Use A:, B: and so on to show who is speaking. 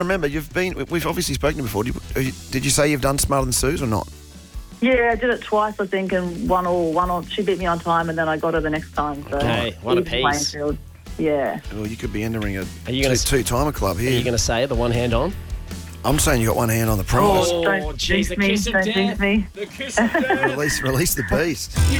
A: remember, we've obviously spoken to you before. Did you say you've done Smarter Than Suze or not?
B: Yeah, I did it twice, I think, and one all. She beat me on time, and then I got her the next time. So
C: Okay, one
B: even playing
C: apiece.
B: field. Yeah.
A: Well, you could be entering a
C: Are you gonna
A: two-timer club
C: Are you
A: here.
C: going to say it, the one hand on?
A: I'm saying you got one hand on the prize.
B: Don't
C: jeez,
B: jinx
C: the
B: me.
C: kiss of
B: Don't
C: death.
B: jinx me.
C: The kiss of death.
A: Release the beast.